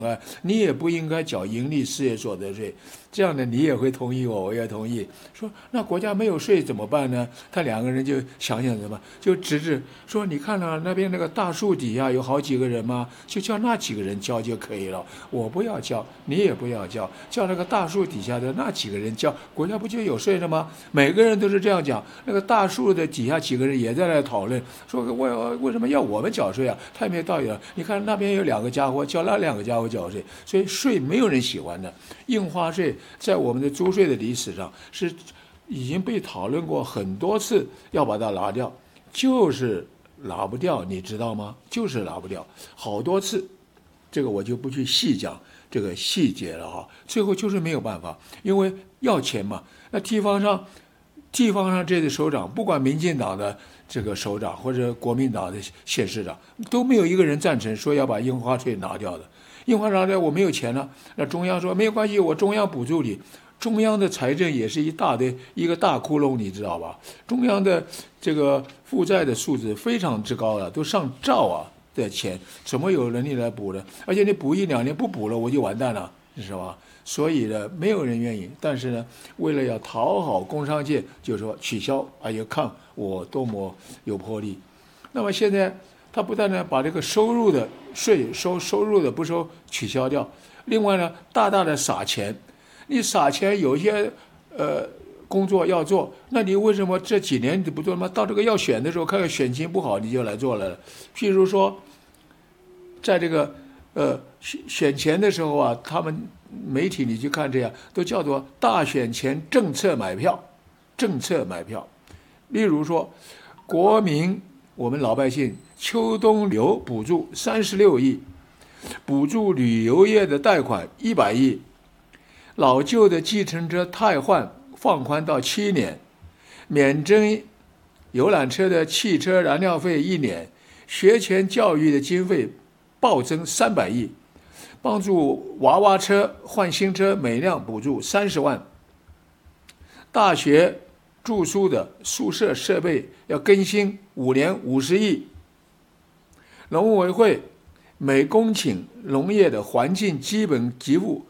你也不应该缴盈利事业所得税。这样的你也会同意我也同意。说那国家没有税怎么办呢？他两个人就想想什么，就指说，你看了那边那个大树底下有好几个人吗？就叫那几个人交就可以了。我不要交，你也不要交，叫那个大树底下的那几个人交，国家不就有税了吗？每个人都是这样讲。那个大树的底下几个人也在那讨论，说为什么要我们缴税啊？太没道理了。你看那边有两个家伙，叫那两个家伙缴税，所以税没有人喜欢的。印花税在我们的租税的历史上是已经被讨论过很多次，要把它拿掉，就是拿不掉，你知道吗？就是拿不掉，好多次。这个我就不去细讲这个细节了哈。最后就是没有办法，因为要钱嘛。那地方上这些首长，不管民进党的这个首长或者国民党的县市长，都没有一个人赞成说要把印花税拿掉的。印花拿掉我没有钱了，那中央说没有关系，我中央补助你。中央的财政也是一个大窟窿，你知道吧？中央的这个负债的数字非常之高了，都上兆啊的钱，怎么有能力来补呢？而且你补1-2年不补了，我就完蛋了，是吧？所以呢，没有人愿意。但是呢，为了要讨好工商界，就说取消，哎呀，看我多么有魄力。那么现在他不但呢把这个收入的税收入的不收取消掉，另外呢大大的撒钱。你撒钱有些工作要做，那你为什么这几年你不做吗？到这个要选的时候，看看选情不好，你就来做了。譬如说，在这个选前的时候啊，他们媒体你去看这样，都叫做大选前政策买票，政策买票。例如说，国民我们老百姓秋冬流补助36亿，补助旅游业的贷款100亿。老旧的计程车汰换放宽到7年，免征游览车的汽车燃料费1年，学前教育的经费暴增300亿，帮助娃娃车换新车每辆补助30万，大学住宿的宿舍设备要更新5年50亿，农委会每公顷农业的环境基本给付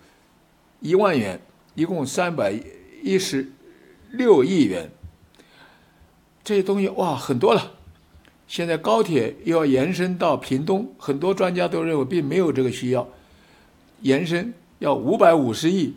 1万元，一共316亿元。这些东西哇很多了。现在高铁又要延伸到屏东，很多专家都认为并没有这个需要，延伸要550亿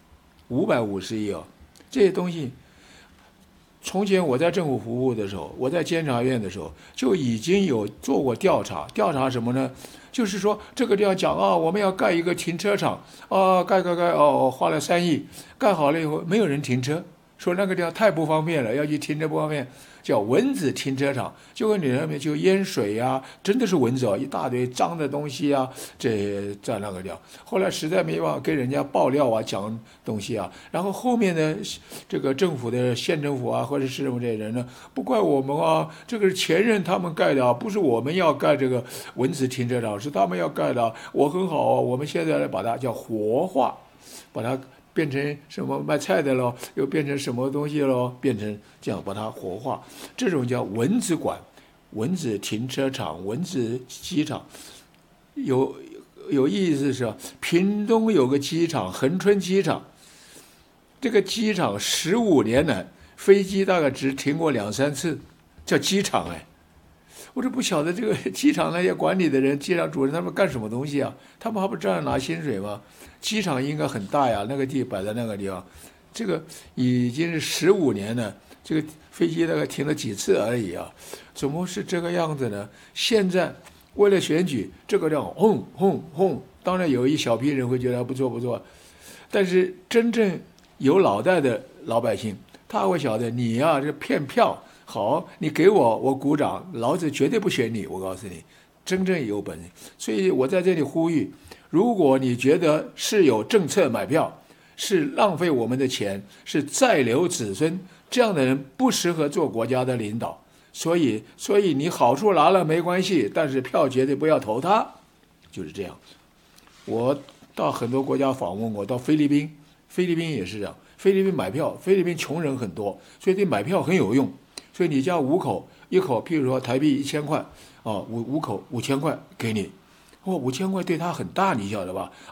，550亿哦。这些东西，从前我在政府服务的时候，我在监察院的时候就已经有做过调查。调查什么呢？就是说这个地方讲啊，我们要盖一个停车场啊，盖哦，花了3亿，盖好了以后没有人停车，说那个地方太不方便了，要去停车不方便，叫蚊子停车场。结果你那边就淹水啊，真的是蚊子哦，一大堆脏的东西啊，这在那个地方。后来实在没办法跟人家爆料啊，讲东西啊，然后后面的这个政府的县政府啊，或者市政府这些人呢，不怪我们啊，这个是前任他们盖的啊，不是我们要盖这个蚊子停车场，是他们要盖的啊。我很好啊，我们现在来把它叫活化，把它变成什么卖菜的咯，又变成什么东西咯，变成这样把它活化，这种叫蚊子馆、蚊子停车场、蚊子机场。有意思是，屏东有个机场，恒春机场，这个机场15年来飞机大概只停过2-3次，叫机场哎。我就不晓得这个机场那些管理的人、机场主任他们干什么东西啊？他们还不照样拿薪水吗？机场应该很大呀，那个地摆在那个地方，这个已经是15年了，这个飞机大概停了几次而已啊，怎么是这个样子呢？现在为了选举，这个叫轰轰轰，当然有一小批人会觉得不错，但是真正有脑袋的老百姓，他会晓得你啊，这骗票。好，你给我，我鼓掌，老子绝对不选你，我告诉你，真正有本事。所以我在这里呼吁，如果你觉得是有政策买票，是浪费我们的钱，是再留子孙，这样的人不适合做国家的领导。所以你好处拿了没关系，但是票绝对不要投他，就是这样。我到很多国家访问过，到菲律宾也是这样。菲律宾买票，菲律宾穷人很多，所以对买票很有用。所以你家5口，1口譬如说台币1000块啊，5口5000块给你， 5000块对他很大，你晓得吧？